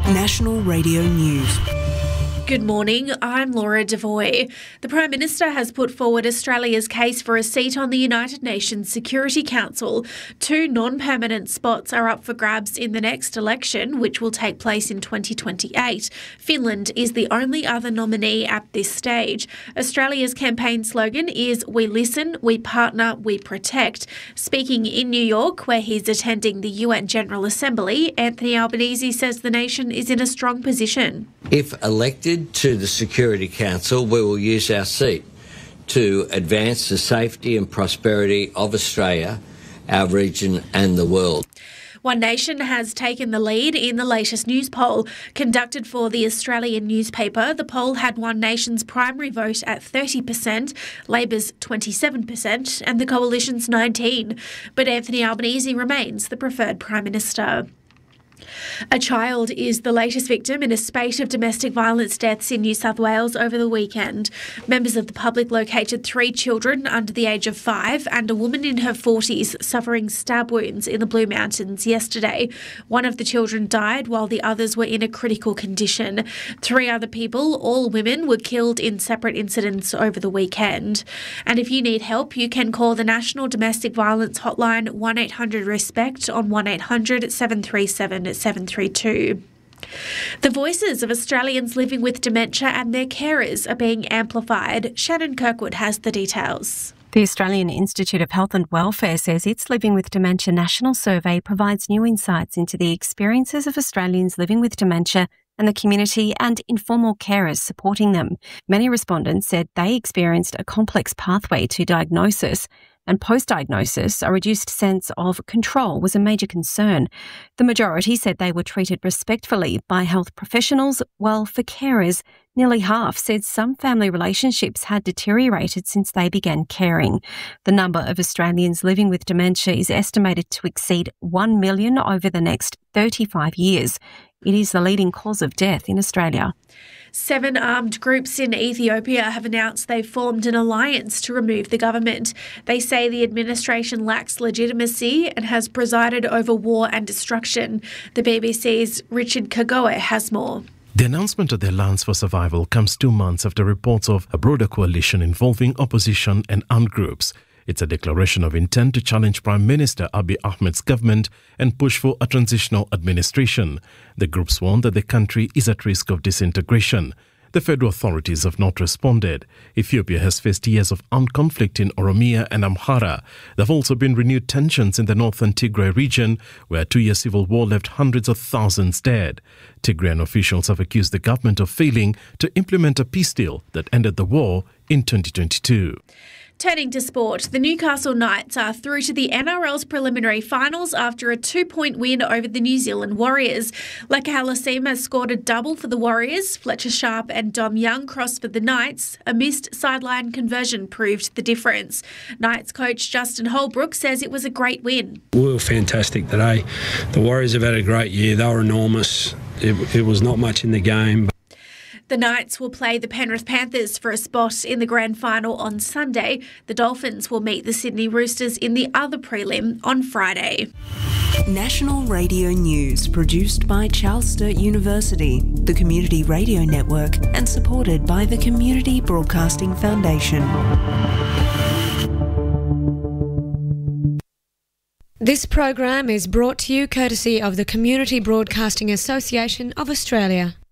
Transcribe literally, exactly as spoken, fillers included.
National Radio News. Good morning, I'm Laura Devoy. The Prime Minister has put forward Australia's case for a seat on the United Nations Security Council. Two non-permanent spots are up for grabs in the next election, which will take place in twenty twenty-eight. Finland is the only other nominee at this stage. Australia's campaign slogan is "We listen, we partner, we protect." Speaking in New York, where he's attending the U N General Assembly, Anthony Albanese says the nation is in a strong position. If elected to the Security Council, we will use our seat to advance the safety and prosperity of Australia, our region and the world. One Nation has taken the lead in the latest news poll. Conducted for the Australian newspaper, the poll had One Nation's primary vote at thirty percent, Labor's twenty-seven percent and the Coalition's nineteen percent. But Anthony Albanese remains the preferred Prime Minister. A child is the latest victim in a spate of domestic violence deaths in New South Wales over the weekend. Members of the public located three children under the age of five and a woman in her forties suffering stab wounds in the Blue Mountains yesterday. One of the children died while the others were in a critical condition. Three other people, all women, were killed in separate incidents over the weekend. And if you need help, you can call the National Domestic Violence Hotline one eight hundred RESPECT on one eight hundred seven three seven seven three two. The voices of Australians living with dementia and their carers are being amplified. Shannon Kirkwood has the details. The Australian Institute of Health and Welfare says its Living with Dementia National Survey provides new insights into the experiences of Australians living with dementia and the community and informal carers supporting them. Many respondents said they experienced a complex pathway to diagnosis, and post-diagnosis, a reduced sense of control was a major concern. The majority said they were treated respectfully by health professionals, while for carers, nearly half said some family relationships had deteriorated since they began caring. The number of Australians living with dementia is estimated to exceed one million over the next thirty-five years. It is the leading cause of death in Australia. Seven armed groups in Ethiopia have announced they've formed an alliance to remove the government. They say the administration lacks legitimacy and has presided over war and destruction. The B B C's Richard Kagoe has more. The announcement of the Alliance for Survival comes two months after reports of a broader coalition involving opposition and armed groups. It's a declaration of intent to challenge Prime Minister Abiy Ahmed's government and push for a transitional administration. The groups warn that the country is at risk of disintegration. The federal authorities have not responded. Ethiopia has faced years of armed conflict in Oromia and Amhara. There have also been renewed tensions in the northern Tigray region, where a two-year civil war left hundreds of thousands dead. Tigrayan officials have accused the government of failing to implement a peace deal that ended the war in twenty twenty-two. Turning to sport, the Newcastle Knights are through to the N R L's preliminary finals after a two-point win over the New Zealand Warriors. Leka Halasima scored a double for the Warriors. Fletcher Sharp and Dom Young crossed for the Knights. A missed sideline conversion proved the difference. Knights coach Justin Holbrook says it was a great win. We were fantastic today. The Warriors have had a great year. They were enormous. It, it was not much in the game. The Knights will play the Penrith Panthers for a spot in the grand final on Sunday. The Dolphins will meet the Sydney Roosters in the other prelim on Friday. National Radio News, produced by Charles Sturt University, the Community Radio Network, and supported by the Community Broadcasting Foundation. This program is brought to you courtesy of the Community Broadcasting Association of Australia.